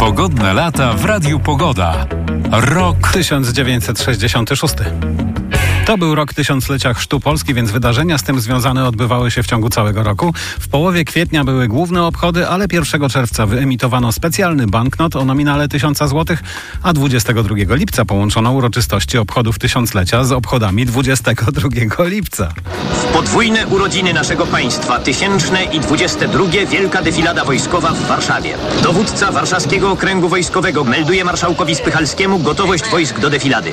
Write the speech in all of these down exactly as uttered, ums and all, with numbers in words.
Pogodne lata w Radiu Pogoda. Rok tysiąc dziewięćset sześćdziesiąty szósty. To był rok tysiąclecia chrztu Polski, więc wydarzenia z tym związane odbywały się w ciągu całego roku. W połowie kwietnia były główne obchody, ale pierwszego czerwca wyemitowano specjalny banknot o nominale tysiąca złotych, a dwudziestego drugiego lipca połączono uroczystości obchodów tysiąclecia z obchodami dwudziestego drugiego lipca. W podwójne urodziny naszego państwa, tysięczne i dwudzieste drugie, wielka defilada wojskowa w Warszawie. Dowódca Warszawskiego Okręgu Wojskowego melduje marszałkowi Spychalskiemu gotowość wojsk do defilady.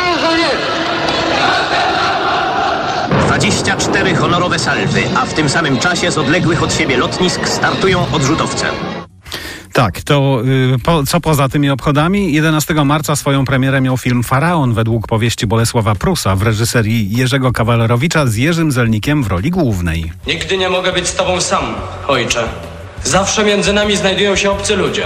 dwadzieścia cztery honorowe salwy, a w tym samym czasie z odległych od siebie lotnisk startują odrzutowce. Tak, to y, po, co poza tymi obchodami? jedenastego marca swoją premierę miał film Faraon według powieści Bolesława Prusa w reżyserii Jerzego Kawalerowicza z Jerzym Zelnikiem w roli głównej. Nigdy nie mogę być z tobą sam, ojcze. Zawsze między nami znajdują się obcy ludzie.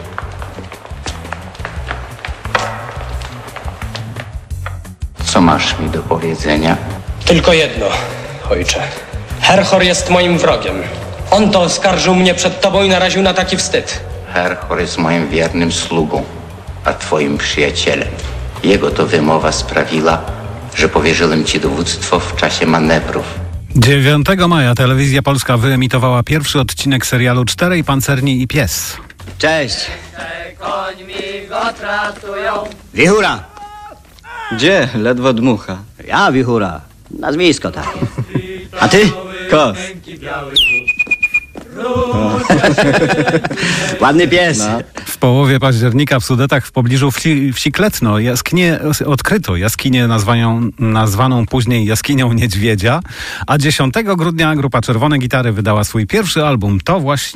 Co masz mi do powiedzenia? Tylko jedno, ojcze. Herhor jest moim wrogiem. On to oskarżył mnie przed tobą i naraził na taki wstyd. Herhor jest moim wiernym sługą, a twoim przyjacielem. Jego to wymowa sprawiła, że powierzyłem ci dowództwo w czasie manewrów. dziewiątego maja Telewizja Polska wyemitowała pierwszy odcinek serialu Czterej pancerni i pies. Cześć. Końmi go tratują. Wichura. Gdzie? Ledwo dmucha. Ja Wichura. Nazwisko takie. A ty? Kos. Ładny pies. No. W połowie października w Sudetach w pobliżu wsi, wsi Kletno jaskinie, odkryto jaskinię nazwaną, nazwaną później jaskinią Niedźwiedzia, a dziesiątego grudnia grupa Czerwone Gitary wydała swój pierwszy album. To właśnie